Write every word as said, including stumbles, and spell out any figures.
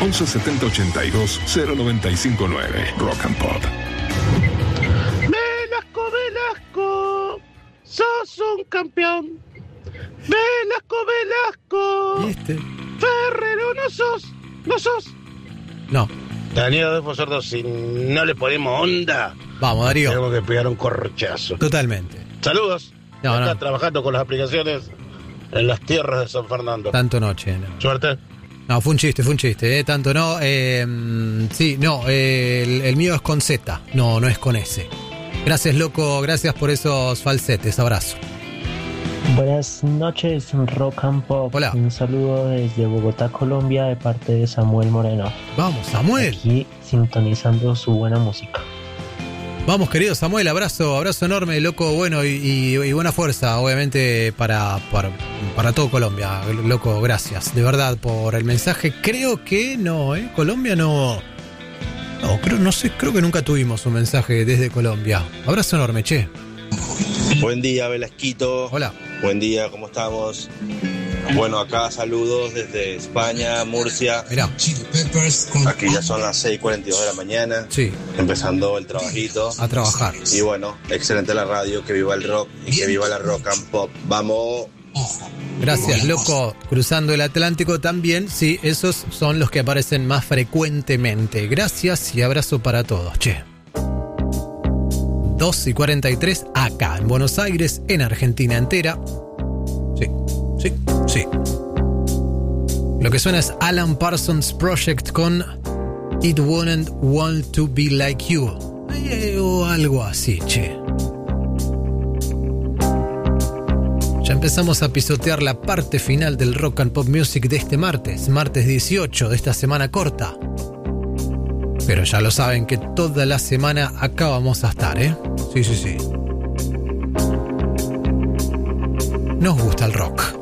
once setenta ochenta y dos cero noventa y cinco nueve. Rock and Pop. Velasco, Velasco, sos un campeón. Velasco, Velasco. ¿Y este? Ferrero, no sos, no sos. No. Daniel Adolfo Sordo, si no le ponemos onda, Vamos, Darío. tenemos que pegar un corchazo. Totalmente. Saludos. No, Está no. trabajando con las aplicaciones en las tierras de San Fernando. Tanto noche, no. Suerte. No, fue un chiste, fue un chiste, ¿eh? Tanto no. Eh, sí, no, eh, el, el mío es con Z, no, no es con S. Gracias, loco, gracias por esos falsetes, abrazo. Buenas noches, Rock and Pop. Hola. Un saludo desde Bogotá, Colombia, de parte de Samuel Moreno. Vamos, Samuel. Aquí sintonizando su buena música. Vamos, querido Samuel, abrazo, abrazo enorme, loco, bueno, y, y, y buena fuerza, obviamente, para, para, para todo Colombia, loco, gracias, de verdad, por el mensaje. Creo que no, ¿eh? Colombia no... No, creo, no sé, creo que nunca tuvimos un mensaje desde Colombia. Abrazo enorme, che. Buen día, Velasquito. Hola. Buen día, ¿cómo estamos? Bueno, acá saludos desde España, Murcia. Mirá. Aquí ya son las seis cuarenta y dos de la mañana. Sí. Empezando el trabajito. A trabajar. Y bueno, excelente la radio, que viva el rock y que viva la rock and pop. ¡Vamos! Gracias, loco. Cruzando el Atlántico también, sí, esos son los que aparecen más frecuentemente. Gracias y abrazo para todos, che. dos y cuarenta y tres acá en Buenos Aires, en Argentina entera. Sí, sí, sí. Lo que suena es Alan Parsons Project con It Wouldn't Want to Be Like You. Eh, o algo así, che. Ya empezamos a pisotear la parte final del Rock and Pop Music de este martes, martes dieciocho de esta semana corta. Pero ya lo saben que toda la semana acá vamos a estar, ¿eh? Sí, sí, sí. Nos gusta el rock.